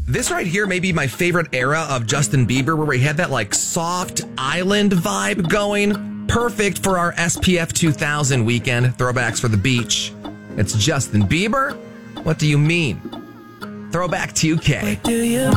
This right here may be my favorite era of Justin Bieber, where we had that like soft island vibe going. Perfect for our SPF 2000 weekend. Throwbacks for the beach. It's Justin Bieber. What do you mean? Throwback to UK. Do you